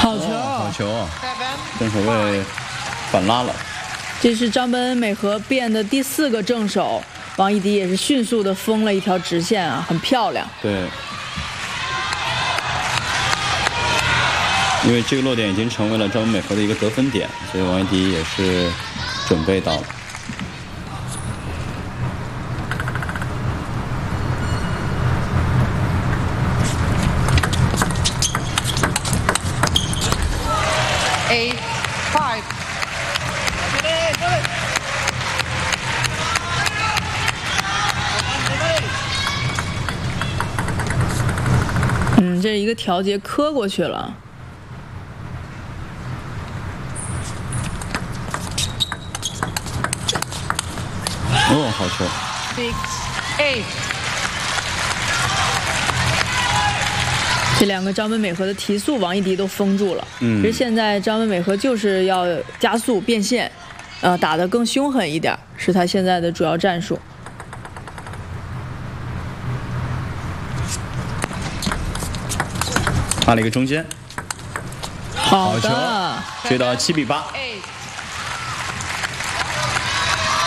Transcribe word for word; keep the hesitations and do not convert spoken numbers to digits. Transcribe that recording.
好球， 哦、好球啊！正手位反拉了。 这是张本恩美和变的第四个正手，王艺迪也是迅速的封了一条直线啊，很漂亮。 对，因为这个落点已经成为了张本美和的一个得分点，所以王艺迪也是准备到了。 Eight, five. 嗯，这一个调节磕过去了。 哦，好球。 Six, eight. 这两个张本美和的提速，王艺迪都封住了。 嗯， 其实现在张本美和就是要加速变线，呃，打得更凶狠一点，是他现在的主要战术。 发了一个中间， 好球，追到七比八。